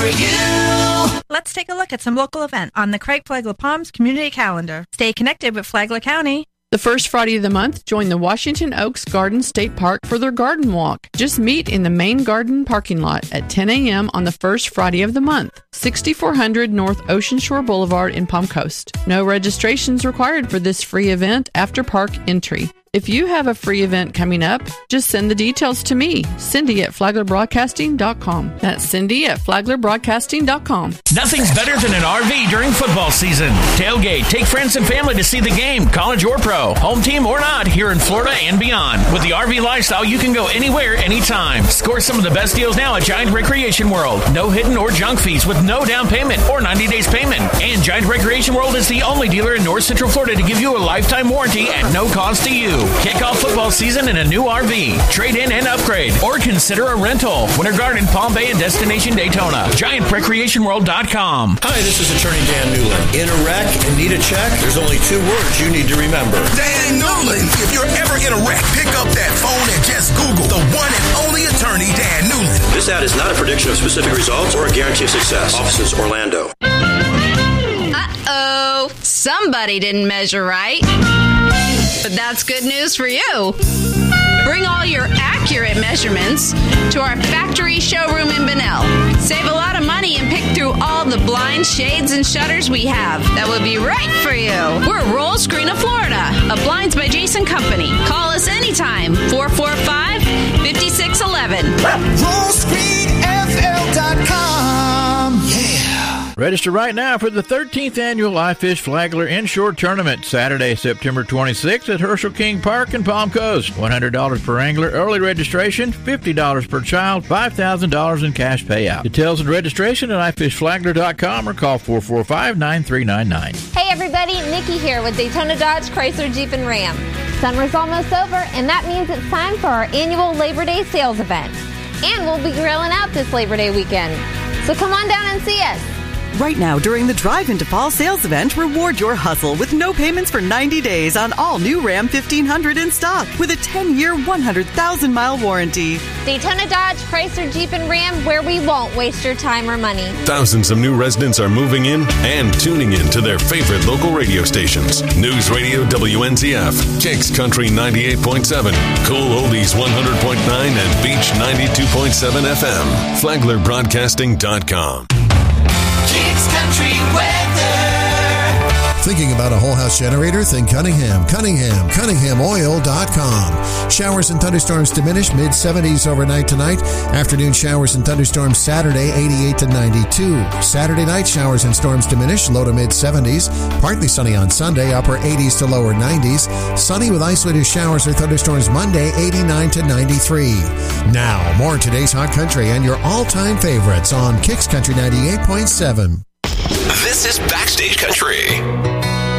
for you. Let's take a look at some local events on the Craig Flagler Palms community calendar. Stay connected with Flagler County. The first Friday of the month, join the Washington Oaks Garden State Park for their garden walk. Just meet in the main garden parking lot at 10 a.m. on the first Friday of the month, 6400 North Ocean Shore Boulevard in Palm Coast. No registrations required for this free event after park entry. If you have a free event coming up, just send the details to me, Cindy at FlaglerBroadcasting.com. That's Cindy at FlaglerBroadcasting.com. Nothing's better than an RV during football season. Tailgate, take friends and family to see the game, college or pro, home team or not, here in Florida and beyond. With the RV lifestyle, you can go anywhere, anytime. Score some of the best deals now at Giant Recreation World. No hidden or junk fees with no down payment or 90 days payment. And Giant Recreation World is the only dealer in North Central Florida to give you a lifetime warranty at no cost to you. Kick off football season in a new RV. Trade in and upgrade. Or consider a rental. Winter Garden, Palm Bay, and Destination Daytona. GiantRecreationWorld.com. Hi, this is Attorney Dan Newland. In a wreck and need a check? There's only 2 words you need to remember. Dan Newland. If you're ever in a wreck, pick up that phone and just Google the one and only Attorney Dan Newland. This ad is not a prediction of specific results or a guarantee of success. Offices, Orlando. Uh-oh. Somebody didn't measure right. But that's good news for you. Bring all your accurate measurements to our factory showroom in Bunnell. Save a lot of money and pick through all the blinds, shades, and shutters we have. That will be right for you. We're Roll Screen of Florida, a Blinds by Jason company. Call us anytime, 445-5611. RollScreenFL.com. Yeah. Register right now for the 13th annual iFish Flagler Inshore Tournament, Saturday, September 26th at Herschel King Park in Palm Coast. $100 per angler, early registration, $50 per child, $5,000 in cash payout. Details and registration at ifishflagler.com or call 445-9399. Hey everybody, Nikki here with Daytona Dodge Chrysler Jeep and Ram. Summer's almost over, and that means it's time for our annual Labor Day sales event. And we'll be grilling out this Labor Day weekend. So come on down and see us. Right now, during the Drive into Fall sales event, reward your hustle with no payments for 90 days on all new Ram 1500 in stock with a 10-year, 100,000-mile warranty. Daytona Dodge, Chrysler, Jeep, and Ram, where we won't waste your time or money. Thousands of new residents are moving in and tuning in to their favorite local radio stations. News Radio WNZF, Kicks Country 98.7, Cool Oldies 100.9, and Beach 92.7 FM. FlaglerBroadcasting.com. Kicks Country Weather. Thinking about a whole house generator? Think Cunningham. CunninghamOil.com. Showers and thunderstorms diminish, mid-70s overnight tonight. Afternoon showers and thunderstorms Saturday, 88 to 92. Saturday night showers and storms diminish, low to mid-70s. Partly sunny on Sunday, upper 80s to lower 90s. Sunny with isolated showers or thunderstorms Monday, 89 to 93. Now, more today's Hot Country and your all-time favorites on Kicks Country 98.7. This is Backstage Country.